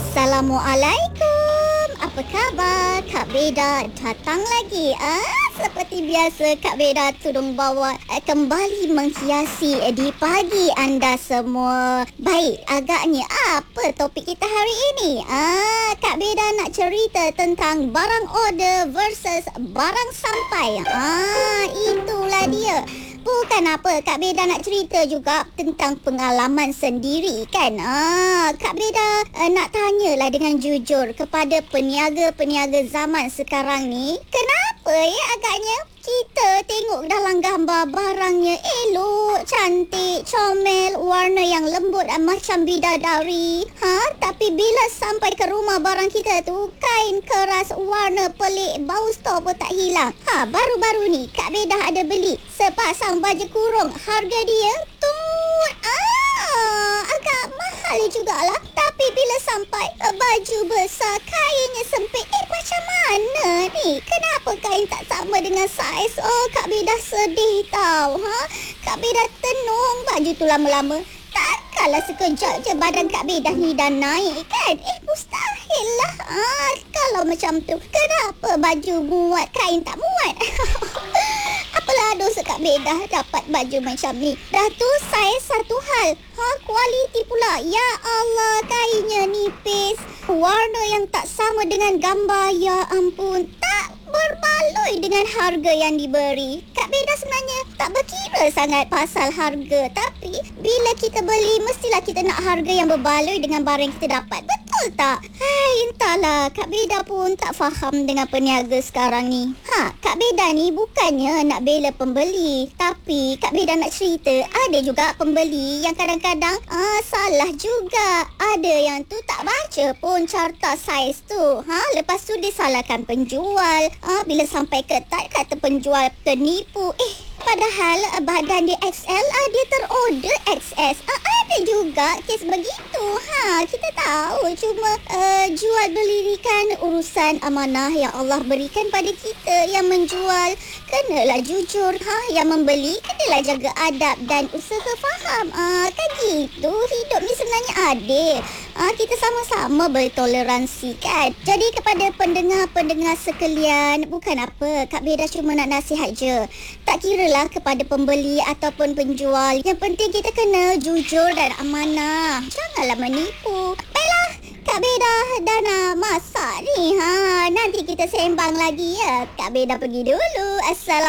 Assalamualaikum. Apa khabar? Kak Beda datang lagi. Seperti biasa Kak Beda tudung bawa kembali menghiasi di pagi anda semua. Baik, agaknya apa topik kita hari ini? Kak Beda nak cerita tentang barang order versus barang sampai. Itulah dia. Bukan apa, Kak Beda nak cerita juga tentang pengalaman sendiri kan. Kak Beda nak tanyalah dengan jujur kepada peniaga-peniaga zaman sekarang ni. Kenapa ya agaknya kita tengok dalam gambar barangnya elok, cantik, comel, warna yang lembut macam bidadari. Tapi bila sampai ke rumah barang kita tu, kain keras, warna pelik, bau stor pun tak hilang. Baru-baru ni Kak Beda ada beli sepasang baju kurung. Harga dia tu agak mahal jugalah. Tapi bila sampai baju besar, kainnya sempit. Macam mana ni? Kenapa kain tak sama dengan saiz? Kak Beda sedih tau. Kak Beda tenung baju tu lama-lama. Takkanlah sekejap je badan Kak Beda ni dah naik kan? Mustahil lah. Kalau macam tu, kenapa baju muat, kain tak muat? Apalah dosa Kak Beda dapat baju macam ni. Dah tu saiz satu hal. Kualiti pula. Ya Allah, kainnya nipis. Warna yang tak sama dengan gambar. Ya ampun, tak berbaloi dengan harga yang diberi. Kak Beda sebenarnya tak berkira sangat pasal harga. Tapi bila kita beli, mestilah kita nak harga yang berbaloi dengan barang yang kita dapat. Betul tak? Entahlah, Kak Beda pun tak faham dengan peniaga sekarang ni. Kak Beda ni bukannya nak bela pembeli. Tapi Kak Beda nak cerita, ada juga pembeli yang kadang-kadang salah juga. Ada yang tu tak baca pun carta saiz tu. Lepas tu dia salahkan penjual. Bila sampai ketat, kata penjual ternipu. Padahal badan dia XL, dia terorder XS. Ada juga kes begitu. Kita tahu cuma jual beli kan urusan amanah yang Allah berikan pada kita. Yang menjual kenalah jujur. Yang membeli kenalah jaga adab dan usaha faham. Kan gitu. Hidup ni sebenarnya adil. Kita sama-sama bertoleransi kan. Jadi kepada pendengar-pendengar sekalian, bukan apa, Kak Beda cuma nak nasihat je. Tak kiralah kepada pembeli ataupun penjual. Yang penting kita kena jujur dan amanah. Janganlah menipu. Baiklah, Kak Beda dah nak masak ni. Nanti kita sembang lagi ya. Kak Beda pergi dulu. Assalamualaikum.